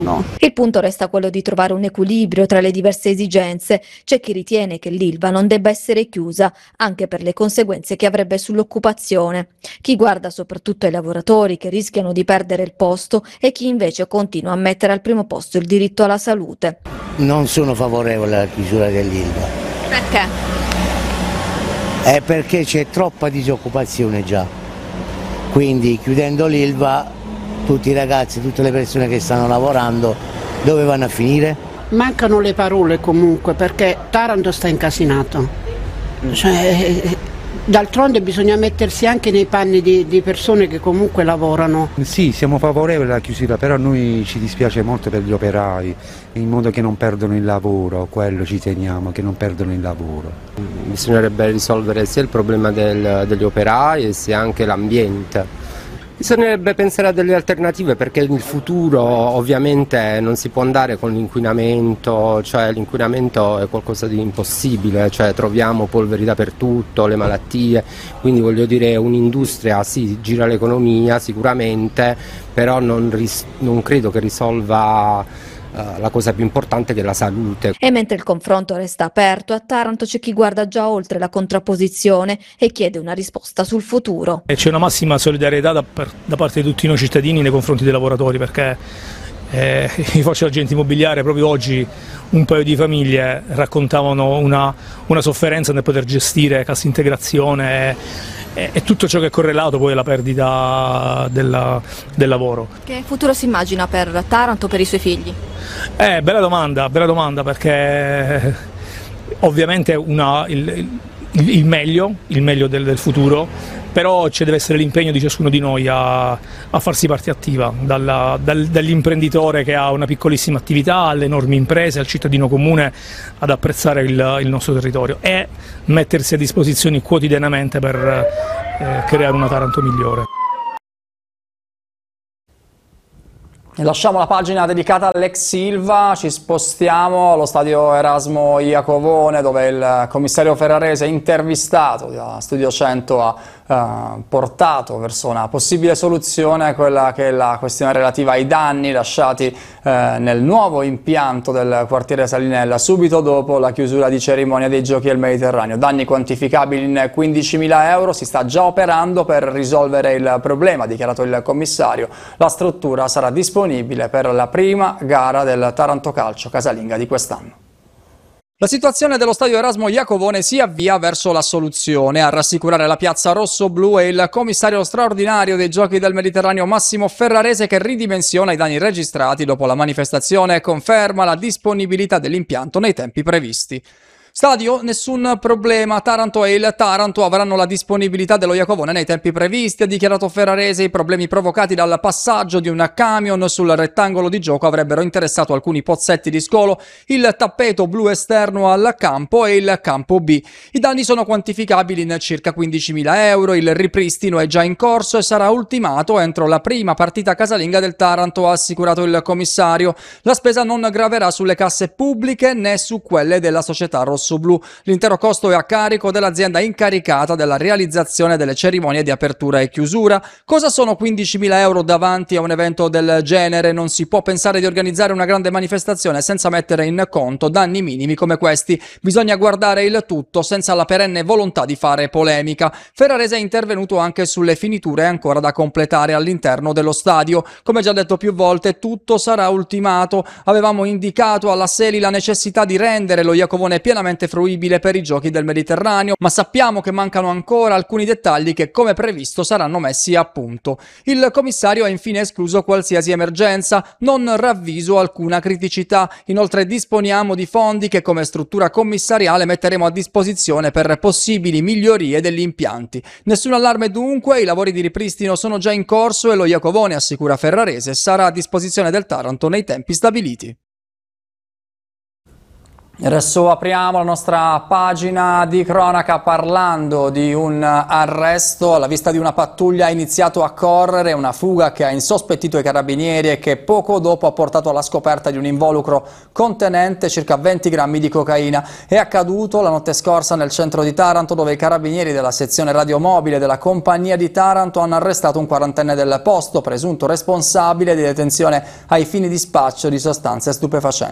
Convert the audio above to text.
No. Il punto resta quello di trovare un equilibrio tra le diverse esigenze. C'è chi ritiene che l'Ilva non debba essere chiusa, anche per le conseguenze che avrebbe sull'occupazione. Chi guarda soprattutto ai lavoratori che rischiano di perdere il posto e chi invece continua a mettere al primo posto il diritto alla salute. Non sono favorevole alla chiusura dell'Ilva. Perché? Perché c'è troppa disoccupazione già. Quindi chiudendo l'Ilva, tutti i ragazzi, tutte le persone che stanno lavorando, dove vanno a finire? Mancano le parole comunque, perché Taranto sta incasinato. D'altronde bisogna mettersi anche nei panni di persone che comunque lavorano. Sì, siamo favorevoli alla chiusura, però a noi ci dispiace molto per gli operai, in modo che non perdono il lavoro, quello ci teniamo, che non perdono il lavoro. Bisognerebbe risolvere sia il problema degli operai sia anche l'ambiente. Bisognerebbe pensare a delle alternative, perché nel futuro ovviamente non si può andare con l'inquinamento, cioè l'inquinamento è qualcosa di impossibile, cioè troviamo polveri dappertutto, le malattie, quindi voglio dire un'industria sì, gira l'economia sicuramente, però non credo che risolva la cosa più importante, che è la salute. E mentre il confronto resta aperto, a Taranto c'è chi guarda già oltre la contrapposizione e chiede una risposta sul futuro. C'è una massima solidarietà da parte di tutti noi cittadini nei confronti dei lavoratori, perché i forse agenti immobiliari proprio oggi un paio di famiglie raccontavano una sofferenza nel poter gestire cassa integrazione e tutto ciò che è correlato poi alla perdita del lavoro. Che futuro si immagina per Taranto, per i suoi figli? Bella domanda, perché ovviamente il meglio del futuro, però ci deve essere l'impegno di ciascuno di noi a farsi parte attiva, dall'imprenditore che ha una piccolissima attività alle enormi imprese, al cittadino comune ad apprezzare il nostro territorio e mettersi a disposizione quotidianamente per creare una Taranto migliore. E lasciamo la pagina dedicata all'ex Ilva, ci spostiamo allo stadio Erasmo Iacovone, dove il commissario ferrarese intervistato da Studio 100 ha portato verso una possibile soluzione quella che è la questione relativa ai danni lasciati nel nuovo impianto del quartiere Salinella subito dopo la chiusura di cerimonia dei Giochi del Mediterraneo. Danni quantificabili in 15.000 euro, si sta già operando per risolvere il problema, ha dichiarato il commissario. La struttura sarà disponibile per la prima gara del Taranto Calcio casalinga di quest'anno. La situazione dello stadio Erasmo Iacovone si avvia verso la soluzione. A rassicurare la piazza rosso-blu è il commissario straordinario dei Giochi del Mediterraneo Massimo Ferrarese, che ridimensiona i danni registrati dopo la manifestazione e conferma la disponibilità dell'impianto nei tempi previsti. Stadio, nessun problema, Taranto e il Taranto avranno la disponibilità dello Iacovone nei tempi previsti, ha dichiarato Ferrarese. I problemi provocati dal passaggio di un camion sul rettangolo di gioco avrebbero interessato alcuni pozzetti di scolo, il tappeto blu esterno al campo e il campo B. I danni sono quantificabili in circa 15.000 euro, il ripristino è già in corso e sarà ultimato entro la prima partita casalinga del Taranto, ha assicurato il commissario. La spesa non graverà sulle casse pubbliche né su quelle della società rossoblu. L'intero costo è a carico dell'azienda incaricata della realizzazione delle cerimonie di apertura e chiusura. Cosa sono 15.000 euro davanti a un evento del genere? Non si può pensare di organizzare una grande manifestazione senza mettere in conto danni minimi come questi. Bisogna guardare il tutto senza la perenne volontà di fare polemica. Ferrarese è intervenuto anche sulle finiture ancora da completare all'interno dello stadio. Come già detto più volte, tutto sarà ultimato. Avevamo indicato alla Seli la necessità di rendere lo Iacovone pienamente fruibile per i Giochi del Mediterraneo, ma sappiamo che mancano ancora alcuni dettagli che, come previsto, saranno messi a punto. Il commissario ha infine escluso qualsiasi emergenza, non ravviso alcuna criticità. Inoltre disponiamo di fondi che come struttura commissariale metteremo a disposizione per possibili migliorie degli impianti. Nessun allarme dunque, i lavori di ripristino sono già in corso e lo Iacovone, assicura Ferrarese, sarà a disposizione del Taranto nei tempi stabiliti. Adesso apriamo la nostra pagina di cronaca parlando di un arresto. Alla vista di una pattuglia ha iniziato a correre, una fuga che ha insospettito i carabinieri e che poco dopo ha portato alla scoperta di un involucro contenente circa 20 grammi di cocaina. È accaduto la notte scorsa nel centro di Taranto, dove i carabinieri della sezione radiomobile della compagnia di Taranto hanno arrestato un quarantenne del posto, presunto responsabile di detenzione ai fini di spaccio di sostanze stupefacenti.